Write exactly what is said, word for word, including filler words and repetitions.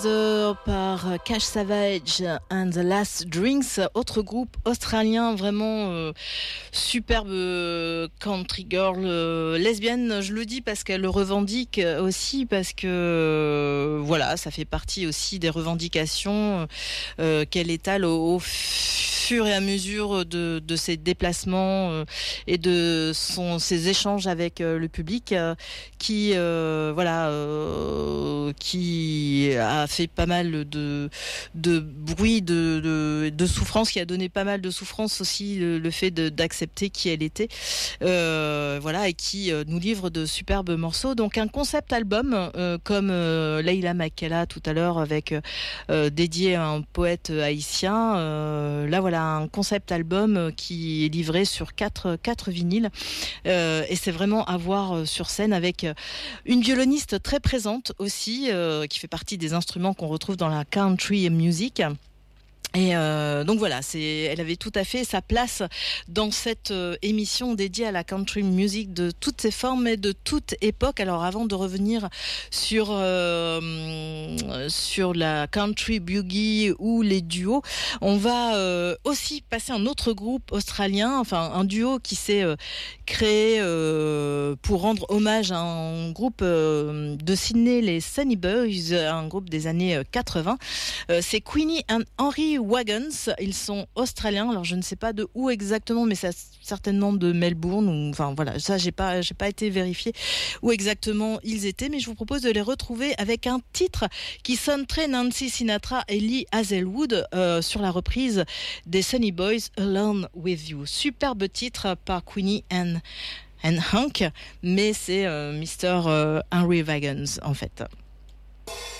The, par Cash Savage and the Last Drinks, autre groupe australien vraiment euh, superbe euh, country girl euh, lesbienne. Je le dis parce qu'elle le revendique aussi, parce que euh, voilà, ça fait partie aussi des revendications euh, qu'elle étale au, au fur et à mesure de, de ses déplacements euh, et de son, ses échanges avec euh, le public, euh, qui euh, voilà, euh, qui a fait pas mal de de bruit, de, de de souffrance, qui a donné pas mal de souffrance aussi, le, le fait de, d'accepter qui elle était, euh, voilà, et qui euh, nous livre de superbes morceaux. Donc un concept album euh, comme euh, Leila Makela tout à l'heure, avec euh, dédié à un poète haïtien. Euh, là voilà un concept album qui est livré sur quatre quatre vinyles, euh, et c'est vraiment à voir sur scène, avec une violoniste très présente aussi, euh, qui fait partie des instruments qu'on retrouve dans la country music. Et euh, donc voilà, c'est, elle avait tout à fait sa place dans cette euh, émission dédiée à la country music de toutes ses formes et de toute époque. Alors avant de revenir sur euh, sur la country boogie ou les duos, on va euh, aussi passer un autre groupe australien, enfin un duo qui s'est euh, créé euh, pour rendre hommage à un groupe euh, de Sydney, les Sunny Boys, un groupe des années quatre-vingts. Euh, c'est Queenie and Henry Wagons. Ils sont australiens. Alors je ne sais pas de où exactement, mais c'est certainement de Melbourne, ou enfin voilà, ça j'ai pas j'ai pas été vérifié où exactement ils étaient, mais je vous propose de les retrouver avec un titre qui sonne très Nancy Sinatra et Lee Hazelwood, euh, sur la reprise des Sunny Boys, Alone with You. Superbe titre par Queenie and and Hank, mais c'est euh, mister euh, Henry Wagons en fait.